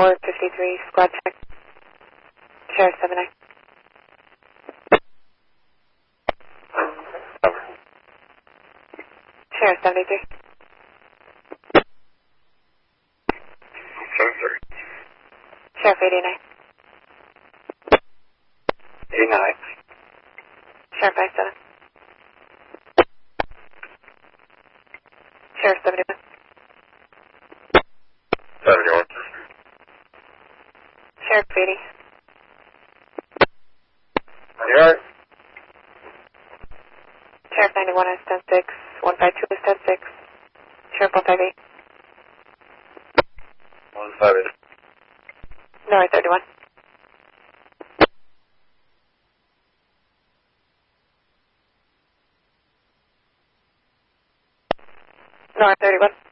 453, squad check. Sheriff 79. Sheriff 73. 73. Sheriff 89. 89. Sheriff 57. Sheriff 71. 71. Sheriff 80. You alright? Sheriff 91 is 10-6. 152 is 10-6. Sheriff 158. 158. North 31. North 31.